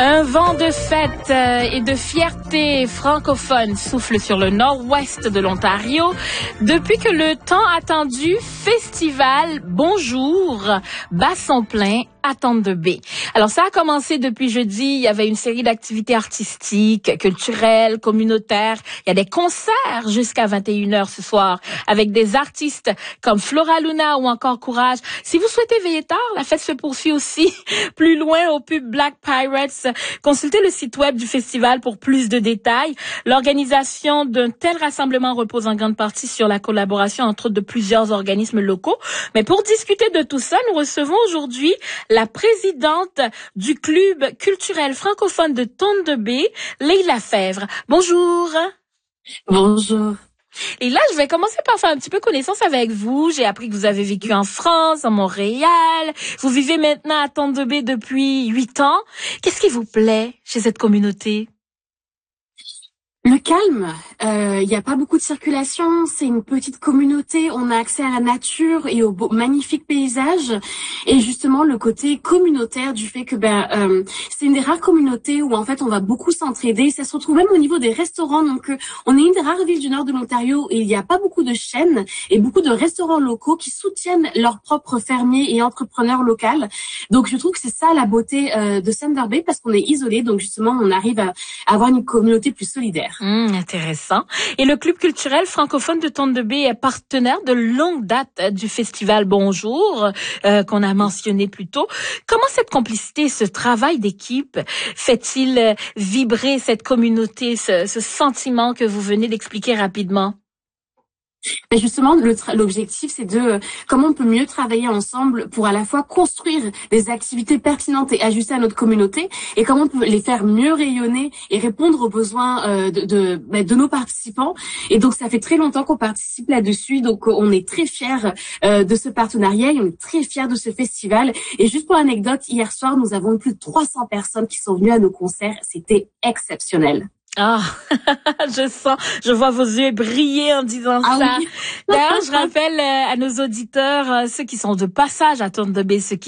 Un vent de fête et de fierté francophone souffle sur le nord-ouest de l'Ontario depuis que le tant attendu festival Bonjour bat son plein à Thunder Bay. Alors, ça a commencé depuis jeudi. Il y avait une série d'activités artistiques, culturelles, communautaires. Il y a des concerts jusqu'à 21h ce soir avec des artistes comme Flora Luna ou encore Courage. Si vous souhaitez veiller tard, la fête se poursuit aussi plus loin au pub Black Pirates. Consultez le site web du festival pour plus de détails. L'organisation d'un tel rassemblement repose en grande partie sur la collaboration entre autres de plusieurs organismes locaux. Mais pour discuter de tout ça, nous recevons aujourd'hui la présidente du club culturel francophone de Thunder Bay, Leila Fèvre. Bonjour. Bonjour. Et là, je vais commencer par faire un petit peu connaissance avec vous. J'ai appris que vous avez vécu en France, à Montréal. Vous vivez maintenant à Thunder Bay depuis 8 ans. Qu'est-ce qui vous plaît chez cette communauté? Le calme, il n'y a pas beaucoup de circulation, c'est une petite communauté, on a accès à la nature et aux magnifiques paysages et justement le côté communautaire du fait que c'est une des rares communautés où en fait on va beaucoup s'entraider, ça se retrouve même au niveau des restaurants, donc on est une des rares villes du nord de l'Ontario et il n'y a pas beaucoup de chaînes et beaucoup de restaurants locaux qui soutiennent leurs propres fermiers et entrepreneurs locaux. Donc je trouve que c'est ça la beauté de Thunder Bay parce qu'on est isolé, donc justement on arrive à avoir une communauté plus solidaire. Intéressant. Et le club culturel francophone de Thunder Bay est partenaire de longue date du festival Bonjour qu'on a mentionné plus tôt. Comment cette complicité, ce travail d'équipe fait-il vibrer cette communauté, ce sentiment que vous venez d'expliquer rapidement? Mais justement, l'objectif, c'est de comment on peut mieux travailler ensemble pour à la fois construire des activités pertinentes et ajustées à notre communauté et comment on peut les faire mieux rayonner et répondre aux besoins de nos participants. Et donc, ça fait très longtemps qu'on participe là-dessus. Donc, on est très fiers de ce partenariat et on est très fiers de ce festival. Et juste pour l'anecdote, hier soir, nous avons plus de 300 personnes qui sont venues à nos concerts. C'était exceptionnel. Ah, je vois vos yeux briller en disant ça. Oui. D'ailleurs, je rappelle à nos auditeurs, ceux qui sont de passage à Thunder Bay, ceux qui